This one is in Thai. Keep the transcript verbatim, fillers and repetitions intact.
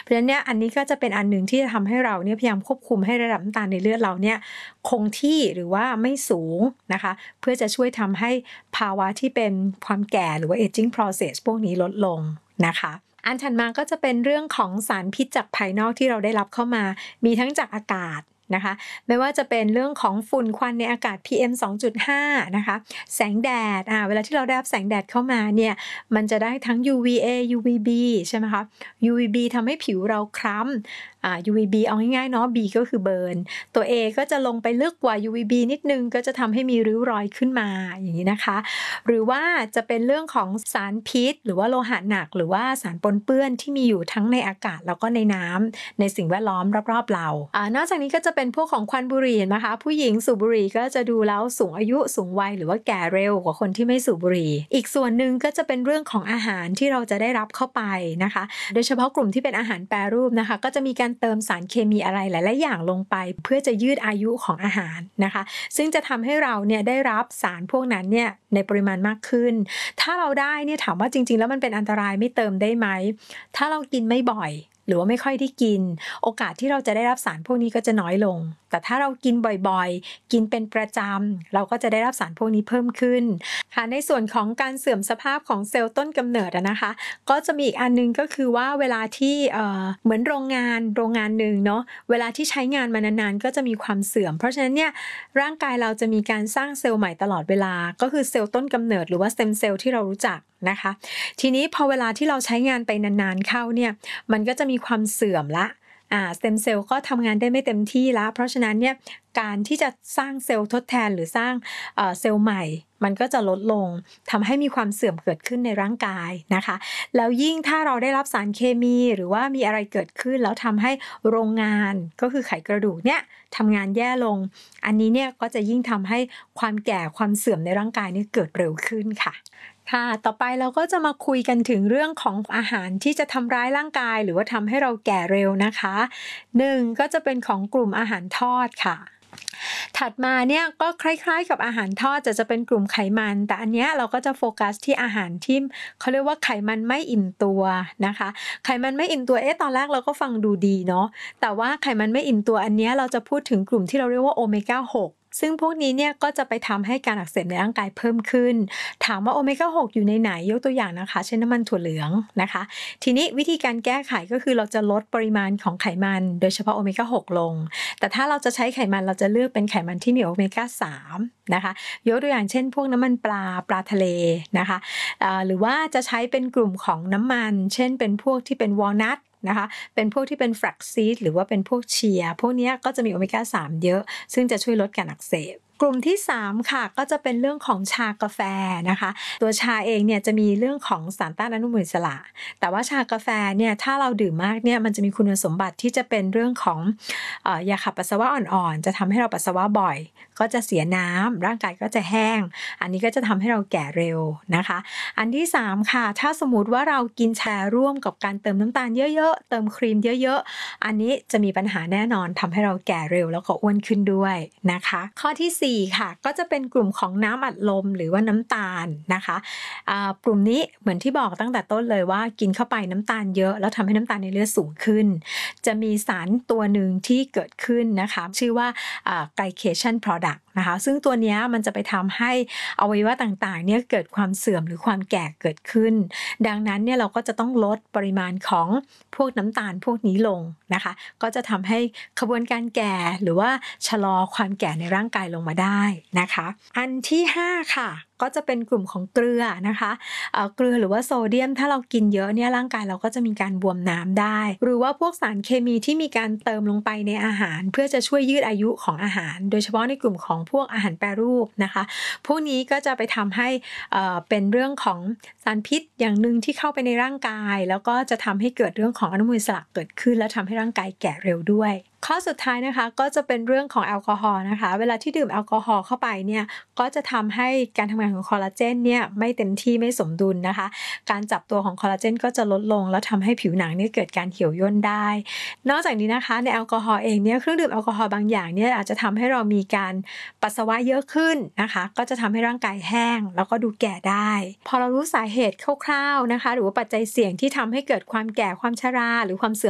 เพราะฉะนั้นเนี่ยอันนี้ก็จะเป็นอันหนึ่งที่จะทำให้เราเนี่ยพยายามควบคุมให้ระดับน้ำตาลในเลือดเราเนี่ยคงที่หรือว่าไม่สูงนะคะเพื่อจะช่วยทำให้ภาวะที่เป็นความแก่หรือว่า aging process พวกนี้ลดลงนะคะอันถัดมาก็จะเป็นเรื่องของสารพิษจากภายนอกที่เราได้รับเข้ามามีทั้งจากอากาศนะคะไม่ว่าจะเป็นเรื่องของฝุ่นควันในอากาศ พี เอ็ม สองจุดห้า นะคะแสงแดดอ่าเวลาที่เราได้รับแสงแดดเข้ามาเนี่ยมันจะได้ทั้ง ยู วี เอ ยู วี บี ใช่ไหมคะ ยู วี บี ทำให้ผิวเราคล้ำอ่า ยู วี บี เอาง่ายๆเนาะ B ก็คือเบิร์นตัว A ก็จะลงไปลึกกว่า ยู วี บี นิดนึงก็จะทำให้มีริ้วรอยขึ้นมาอย่างนี้นะคะหรือว่าจะเป็นเรื่องของสารพิษหรือว่าโลหะหนักหรือว่าสารปนเปื้อนที่มีอยู่ทั้งในอากาศแล้วก็ในน้ำในสิ่งแวดล้อมรอบๆเราอ่านอกจากนี้ก็จะเป็นพวกของควันบุหรี่นะคะผู้หญิงสูบบุหรี่ก็จะดูแล้วสูงอายุสูงวัยหรือว่าแก่เร็วกว่าคนที่ไม่สูบบุหรี่อีกส่วนหนึ่งก็จะเป็นเรื่องของอาหารที่เราจะได้รับเข้าไปนะคะโดยเฉพาะกลุ่มที่เป็นอาหารแปรรูปนะคะก็จะมีการเติมสารเคมีอะไรหลายๆอย่างลงไปเพื่อจะยืดอายุของอาหารนะคะซึ่งจะทำให้เราเนี่ยได้รับสารพวกนั้นเนี่ยในปริมาณมากขึ้นถ้าเราได้เนี่ยถามว่าจริงๆแล้วมันเป็นอันตรายไม่เติมได้ไหมถ้าเรากินไม่บ่อยหรือว่าไม่ค่อยได้กินโอกาสที่เราจะได้รับสารพวกนี้ก็จะน้อยลงแต่ถ้าเรากินบ่อยๆกินเป็นประจำเราก็จะได้รับสารพวกนี้เพิ่มขึ้นค่ะในส่วนของการเสื่อมสภาพของเซลล์ต้นกำเนิดนะคะก็จะมีอีกอันนึงก็คือว่าเวลาที่เอ่อเหมือนโรงงานโรงงานหนึ่งเนาะเวลาที่ใช้งานมานานๆก็จะมีความเสื่อมเพราะฉะนั้นเนี่ยร่างกายเราจะมีการสร้างเซลล์ใหม่ตลอดเวลาก็คือเซลล์ต้นกำเนิดหรือว่าสเต็มเซลล์ที่เรารู้จักนะคะทีนี้พอเวลาที่เราใช้งานไปนานๆเข้าเนี่ยมันก็จะมีความเสื่อมละอ่าสเต็มเซลล์ก็ทำงานได้ไม่เต็มที่แล้วเพราะฉะนั้นเนี่ยการที่จะสร้างเซลล์ทดแทนหรือสร้างเอ่อเซลล์ใหม่มันก็จะลดลงทำให้มีความเสื่อมเกิดขึ้นในร่างกายนะคะแล้วยิ่งถ้าเราได้รับสารเคมีหรือว่ามีอะไรเกิดขึ้นแล้วทำให้โรงงานก็คือไขกระดูกเนี่ยทำงานแย่ลงอันนี้เนี่ยก็จะยิ่งทำให้ความแก่ความเสื่อมในร่างกายนี่เกิดเร็วขึ้นค่ะค่ะต่อไปเราก็จะมาคุยกันถึงเรื่องของอาหารที่จะทำร้ายร่างกายหรือว่าทำให้เราแก่เร็วนะคะหนึ่งก็จะเป็นของกลุ่มอาหารทอดค่ะถัดมาเนี่ยก็คล้ายๆกับอาหารทอดจะจะเป็นกลุ่มไขมันแต่อันเนี้ยเราก็จะโฟกัสที่อาหารที่เขาเรียกว่าไขมันไม่อิ่มตัวนะคะไขมันไม่อิ่มตัวเอ๊ะตอนแรกเราก็ฟังดูดีเนาะแต่ว่าไขมันไม่อิ่มตัวอันเนี้ยเราจะพูดถึงกลุ่มที่เราเรียกว่าโอเมก้าหกซึ่งพวกนี้เนี่ยก็จะไปทำให้การอักเสบในร่างกายเพิ่มขึ้นถามว่าโอเมก้าหกอยู่ในไหนยกตัวอย่างนะคะเช่นน้ำมันถั่วเหลืองนะคะทีนี้วิธีการแก้ไขก็คือเราจะลดปริมาณของไขมันโดยเฉพาะโอเมก้าหกลงแต่ถ้าเราจะใช้ไขมันเราจะเลือกเป็นไขมันที่มีโอเมก้าสามนะคะยกตัวอย่างเช่นพวกน้ำมันปลาปลาทะเลนะคะหรือว่าจะใช้เป็นกลุ่มของน้ำมันเช่นเป็นพวกที่เป็นวอลนัทนะคะเป็นพวกที่เป็นแฟลกซีดหรือว่าเป็นพวกเชียร์พวกนี้ก็จะมีโอเมก้าสามเยอะซึ่งจะช่วยลดการอักเสบกลุ่มที่สามค่ะก็จะเป็นเรื่องของชากาแฟนะคะตัวชาเองเนี่ยจะมีเรื่องของสารต้านอนุมูลอิสระแต่ว่าชากาแฟเนี่ยถ้าเราดื่มมากเนี่ยมันจะมีคุณสมบัติที่จะเป็นเรื่องของเอ่อยาขับปัสสาวะอ่อนๆจะทำให้เราปัสสาวะบ่อยก็จะเสียน้ำร่างกายก็จะแห้งอันนี้ก็จะทำให้เราแก่เร็วนะคะอันที่สามค่ะถ้าสมมุติว่าเรากินชาร่วมกับการเติมน้ำตาลเยอะๆเติมครีมเยอะๆอันนี้จะมีปัญหาแน่นอนทำให้เราแก่เร็วแล้วก็อ้วนขึ้นด้วยนะคะข้อที่สี่ค่ะก็จะเป็นกลุ่มของน้ำอัดลมหรือว่าน้ำตาลนะคะกลุ่มนี้เหมือนที่บอกตั้งแต่ต้นเลยว่ากินเข้าไปน้ำตาลเยอะแล้วทำให้น้ำตาลในเลือดสูงขึ้นจะมีสารตัวหนึ่งที่เกิดขึ้นนะคะชื่อว่า glycation product นะคะซึ่งตัวนี้มันจะไปทำให้อวัยวะต่างๆเนี่ยเกิดความเสื่อมหรือความแก่เกิดขึ้นดังนั้นเนี่ยเราก็จะต้องลดปริมาณของพวกน้ำตาลพวกนี้ลงนะคะก็จะทำให้ขบวนการแก่หรือว่าชะลอความแก่ในร่างกายลงมาได้นะคะอันที่ห้าค่ะก็จะเป็นกลุ่มของเกลือนะคะเอ่อเกลือหรือว่าโซเดียมถ้าเรากินเยอะเนี่ยร่างกายเราก็จะมีการบวมน้ำได้หรือว่าพวกสารเคมีที่มีการเติมลงไปในอาหารเพื่อจะช่วยยืดอายุของอาหารโดยเฉพาะในกลุ่มของพวกอาหารแปรรูปนะคะพวกนี้ก็จะไปทำให้เอ่อเป็นเรื่องของสารพิษอย่างนึงที่เข้าไปในร่างกายแล้วก็จะทำให้เกิดเรื่องของอนุมูลอิสระเกิดขึ้นและทำให้ร่างกายแก่เร็วด้วยข้อสุดท้ายนะคะก็จะเป็นเรื่องของแอลกอฮอล์นะคะเวลาที่ดื่มแอลกอฮอล์เข้าไปเนี่ยก็จะทำให้การทำงานของคอลลาเจนเนี่ยไม่เต็มที่ไม่สมดุลนะคะการจับตัวของคอลลาเจนก็จะลดลงแล้วทำให้ผิวหนังเนี่ยเกิดการเหี่ยวย่นได้นอกจากนี้นะคะในแอลกอฮอล์เองเนี่ยเครื่องดื่มแอลกอฮอล์บางอย่างเนี่ยอาจจะทำให้เรามีการปัสสาวะเยอะขึ้นนะคะก็จะทำให้ร่างกายแห้งแล้วก็ดูแก่ได้พอเรารู้สาเหตุคร่าวๆนะคะหรือว่าปัจจัยเสี่ยงที่ทำให้เกิดความแก่ความชราหรือความเสื่อม